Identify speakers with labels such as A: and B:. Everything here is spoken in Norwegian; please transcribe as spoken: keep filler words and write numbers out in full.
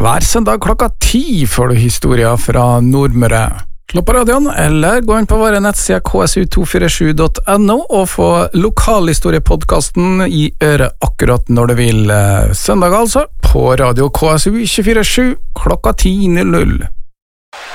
A: Hver søndag klokka ti får du historier fra Nordmøre. Slå på radioen, eller gå inn på våre nettsider k s u to fire sju punktum n o og få lokalhistoriepodcasten i øret akkurat når du vil. Søndag altså, på radio K S U to fire sju klokka ti null null.